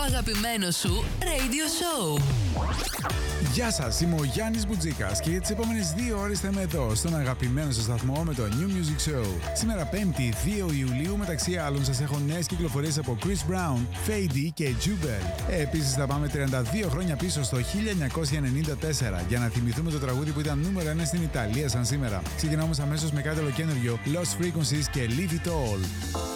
αγαπημένο σου radio show. Γεια σας, είμαι ο Γιάννης Μπουτζίκας και για τις επόμενες 2 ώρες θα είμαι εδώ στον αγαπημένο σας σταθμό με το New Music Show. Σήμερα 5η 2 Ιουλίου, μεταξύ άλλων σας έχω νέες κυκλοφορίες από Chris Brown, Fady και Jubel. Επίσης θα πάμε 32 χρόνια πίσω στο 1994 για να θυμηθούμε το τραγούδι που ήταν νούμερο 1 στην Ιταλία σαν σήμερα. Ξεκινάμε αμέσως με κάτι ολοκαίνουργιο, Lost Frequencies και Leave It All.